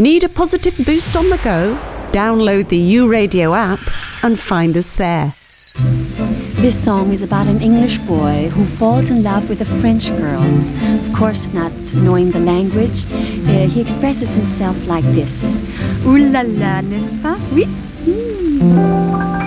Need a positive boost on the go? Download the U Radio app and find us there. This song is about an English boy who falls in love with a French girl. Of course, not knowing the language, he expresses himself like this. Ooh la la, n'est-ce pas? Oui.